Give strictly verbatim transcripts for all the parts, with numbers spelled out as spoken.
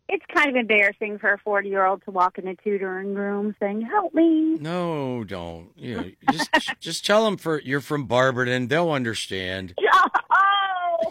it's kind of embarrassing for a forty-year-old to walk in a tutoring room saying, "Help me." No, don't. You know, just just tell them for you're from Barberton. They'll understand. Oh!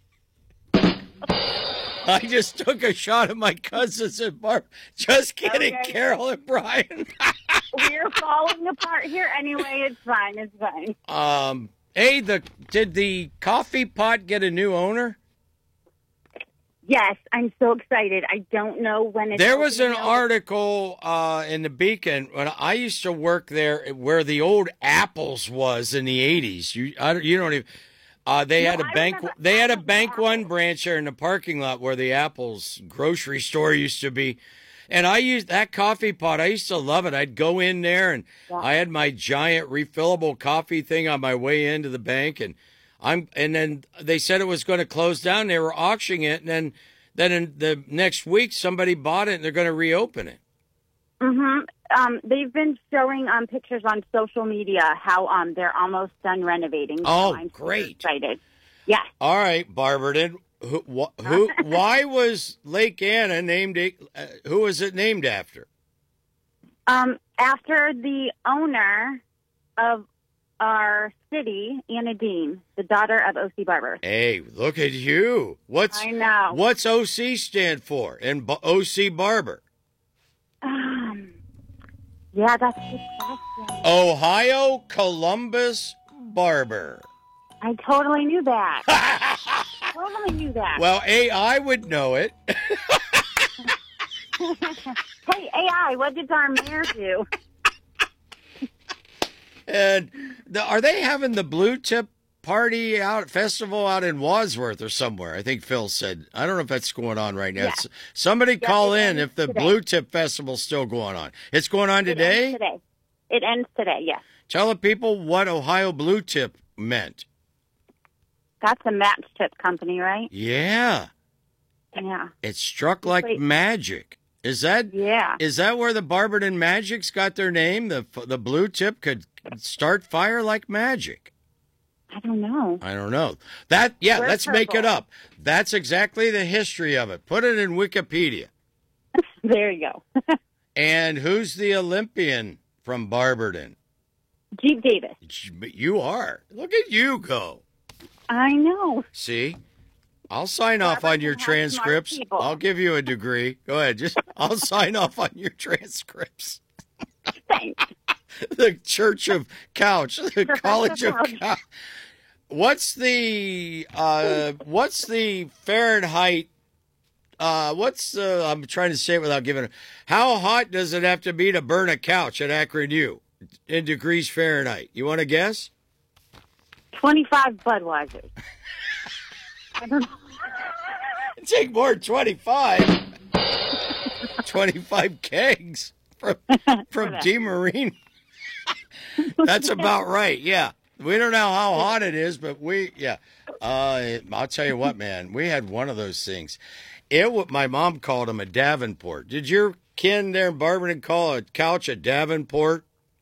I just took a shot at my cousins at Bar. Just kidding, Okay. Carol and Brian. We're falling apart here anyway. It's fine. It's fine. um, hey, the did the coffee pot get a new owner? Yes, I'm so excited. I don't know when it's There was an opening. article uh, in the Beacon when I used to work there, where the old Apples was in the eighties. You, I, don't- you don't even. Uh, they No, had a I bank. remember They had a Apples Bank and One Apples. branch there in the parking lot where the Apples grocery store used to be. And I used that coffee pot. I used to love it. I'd go in there and Yeah. I had my giant refillable coffee thing on my way into the bank, and I'm. And then they said it was going to close down. They were auctioning it, and then then in the next week somebody bought it and they're going to reopen it. Mm-hmm. Um, they've been showing um, pictures on social media how um, they're almost done renovating. So Oh, I'm super great. excited. Yes. All right, Barberton. Who, wh- who, why was Lake Anna named? Uh, who was it named after? Um, after the owner of our city, Anna Dean, the daughter of O C Barber. Hey, look at you. What's I know. What's O C stand for? And B- O C Barber. Um, yeah, that's a good question. Ohio Columbus Barber. I totally knew that. totally knew that. Well, A I would know it. Hey, A I, what did our mayor do? And the, are they having the Blue Tip party out festival out in Wadsworth or somewhere? I think Phil said. I don't know if that's going on right now. Yeah. S- Somebody Yeah, call it in ends if the today. Blue Tip festival's still going on. It's going on It today. ends today. It ends today, yes. Tell the people what Ohio Blue Tip meant. That's a match tip company, right? Yeah, Yeah. it struck like Wait. magic. Is that Yeah. is that where the Barberton Magics got their name? The the Blue Tip could start fire like magic. I don't know. I don't know. That yeah, We're let's make it purple. up. That's exactly the history of it. Put it in Wikipedia. There you go. And who's the Olympian from Barberton? Jeep Davis. You are. Look at you go. I know. See? I'll sign off on your Barberton has smart transcripts. people. I'll give you a degree. Go ahead. Just I'll sign off on your transcripts. Thanks. The Church of Couch, the College of Couch. Couch. What's the uh what's the Fahrenheit uh what's uh I'm trying to say it without giving it. How hot does it have to be to burn a couch at Akron U in degrees Fahrenheit? You want to guess? twenty-five Budweisers. I don't know. Take more than twenty-five. twenty-five kegs from from that. DeMarine. That's about right. Yeah. We don't know how hot it is, but we, yeah. Uh, I'll tell you what, man. We had one of those things. It wa- my mom called them a Davenport. Did your kin there in Barberton call a couch a Davenport?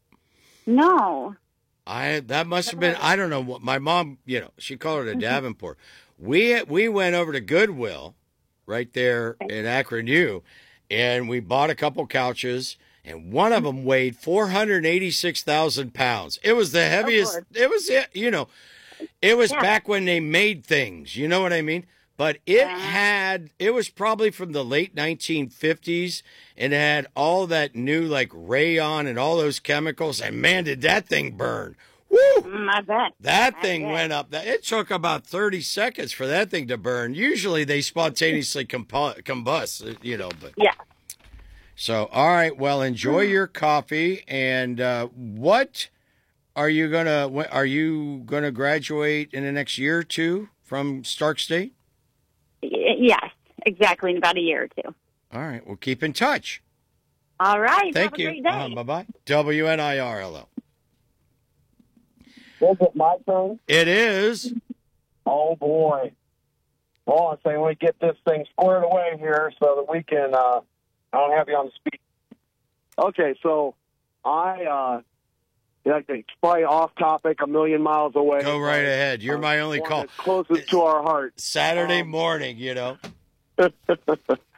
No. I that must have been. I don't know what my mom. You know, she called it a Davenport. We we went over to Goodwill, right there in Akron U, and we bought a couple couches. And one of them weighed four hundred eighty-six thousand pounds. It was the heaviest. Lord. It was, you know, it was Yeah. back when they made things. You know what I mean? But it Uh-huh. had, it was probably from the late nineteen fifties, and it had all that new, like, rayon and all those chemicals. And man, did that thing burn. Woo! Mm, I bet. That I thing bet. went up. It took about thirty seconds for that thing to burn. Usually they spontaneously compu- combust, you know, but. Yeah. So, all right. Well, enjoy your coffee. And uh, what are you gonna? wh- Are you gonna graduate in the next year or two from Stark State? Y- Yes, exactly, in about a year or two. All right. Well, keep in touch. All right. Thank Have a you. great day. Uh, bye bye. W N I R L L. Is it my turn? It is. Oh, boy. Well, I'm saying we get this thing squared away here so that we can, uh, I don't have you on speed. Okay, so I, uh, yeah, it's probably off topic, a million miles away. Go right ahead. You're my only One call. that's closest to our heart. Saturday Um, morning. You know.